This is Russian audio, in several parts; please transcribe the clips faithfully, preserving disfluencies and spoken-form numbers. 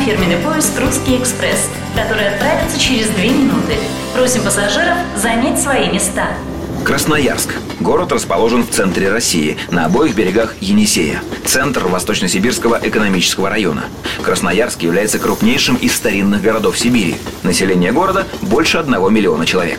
фирменный поезд «Русский экспресс», который отправится через две минуты. Просим пассажиров занять свои места. Красноярск. Город расположен в центре России, на обоих берегах Енисея. Центр Восточно-Сибирского экономического района. Красноярск является крупнейшим из старинных городов Сибири. Население города больше одного миллиона человек.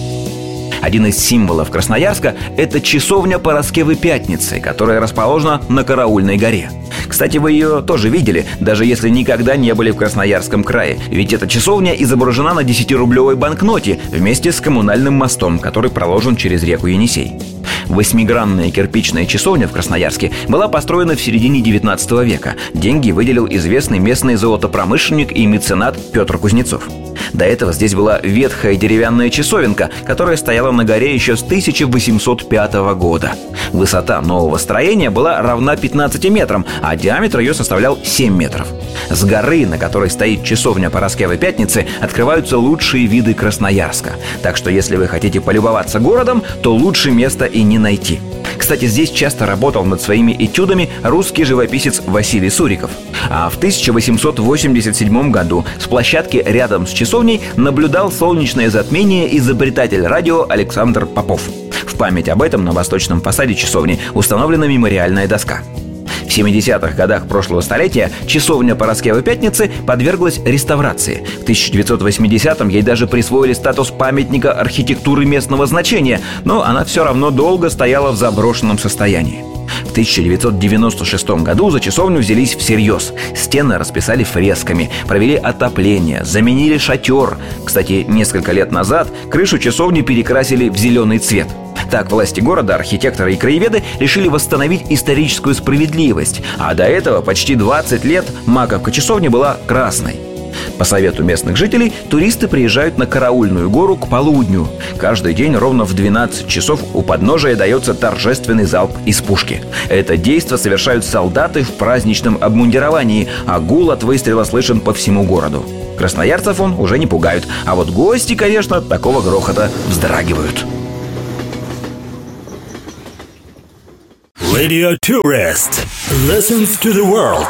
Один из символов Красноярска – это часовня Параскевы Пятницы, которая расположена на Караульной горе. Кстати, вы ее тоже видели, даже если никогда не были в Красноярском крае. Ведь эта часовня изображена на десятирублевой банкноте вместе с коммунальным мостом, который проложен через реку Енисей. Восьмигранная кирпичная часовня в Красноярске была построена в середине девятнадцатого века. Деньги выделил известный местный золотопромышленник и меценат Петр Кузнецов. До этого здесь была ветхая деревянная часовенка, которая стояла на горе еще с тысяча восемьсот пятого года. Высота нового строения была равна пятнадцати метрам, а диаметр ее составлял семь метров. С горы, на которой стоит часовня Параскевы Пятницы, открываются лучшие виды Красноярска. Так что если вы хотите полюбоваться городом, то лучше места и не найти. Кстати, здесь часто работал над своими этюдами русский живописец Василий Суриков. А в тысяча восемьсот восемьдесят седьмом году с площадки рядом с часовней наблюдал солнечное затмение изобретатель радио Александр Попов. В память об этом на восточном фасаде часовни установлена мемориальная доска. В семидесятых годах прошлого столетия часовня Параскевы Пятницы подверглась реставрации. В тысяча девятьсот восьмидесятом ей даже присвоили статус памятника архитектуры местного значения, но она все равно долго стояла в заброшенном состоянии. В тысяча девятьсот девяносто шестом году за часовню взялись всерьез. Стены расписали фресками, провели отопление, заменили шатер. Кстати, несколько лет назад крышу часовни перекрасили в зеленый цвет. Так власти города, архитекторы и краеведы решили восстановить историческую справедливость. А до этого почти двадцать лет маковка часовни была красной. По совету местных жителей, туристы приезжают на Караульную гору к полудню. Каждый день ровно в двенадцать часов у подножия дается торжественный залп из пушки. Это действо совершают солдаты в праздничном обмундировании, а гул от выстрела слышен по всему городу. Красноярцев он уже не пугают, а вот гости, конечно, от такого грохота вздрагивают. Radio Tourist listens to the world.